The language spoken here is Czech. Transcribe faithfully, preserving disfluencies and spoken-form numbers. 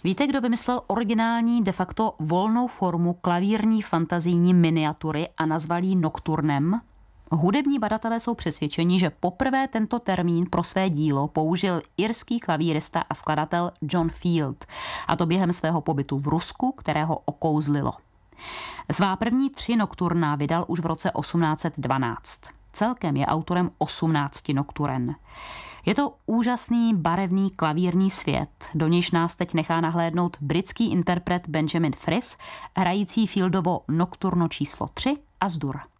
Víte, kdo vymyslel originální de facto volnou formu klavírní fantazijní miniatury a nazval ji nokturnem? Hudební badatelé jsou přesvědčeni, že poprvé tento termín pro své dílo použil irský klavírista a skladatel John Field, a to během svého pobytu v Rusku, kterého okouzlilo. Svá první tři nokturna vydal už v roce osmnáct set dvanáct. Celkem je autorem osmnácti nokturen. Je to úžasný barevný klavírní svět, do nějž nás teď nechá nahlédnout britský interpret Benjamin Frith, hrající Fieldovo nokturno číslo tři As-Dur.